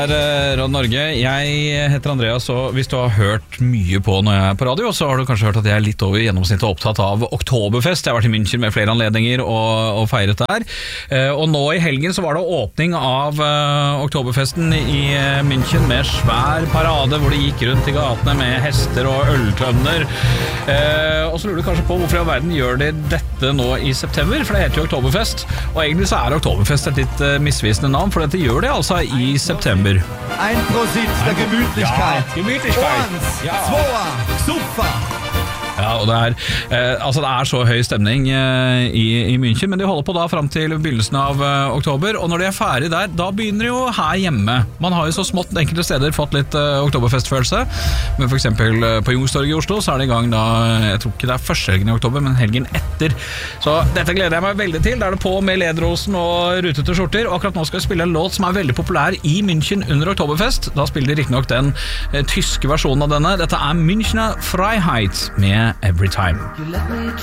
Radio Norge. Jeg heter Andreas, og hvis du har hørt mye på når jeg er på radio, så har du kanskje hørt at jeg er litt over gjennomsnittet opptatt av Oktoberfest. Jeg har vært i München med flere anledninger og feiret der. Og nå i helgen så var det åpning av Oktoberfesten i München med svær parade hvor de gikk rundt i gatene med hester og øltønner. Og så lurer du kanskje på hvorfor i all verden gjør de dette nå i september, for det heter jo Oktoberfest. Og egentlig så er Oktoberfest et litt misvisende navn, for dette gjør de altså i september. Ein Prosit der Gemütlichkeit. Ja, Gemütlichkeit. Ja. Zwei, super. Ja, og det er så høy stemning i München, men de holder på da frem til begynnelsen av oktober, og når de er ferdig der, da begynner de jo her hjemme. Man har jo så smått enkelte steder fått litt oktoberfestfølelse, men for eksempel på Youngstorget i Oslo så er det i gang da, jeg tror ikke det er første helgen i oktober, men helgen etter. Så dette gleder jeg meg veldig til. Da er det på med lederrosen og rutete skjorter, og akkurat nå skal jeg spille en låt som er veldig populær i München under Oktoberfest. Da spiller de riktignok den tyske versjonen av denne. Dette er Münchner Freiheit med Every Time.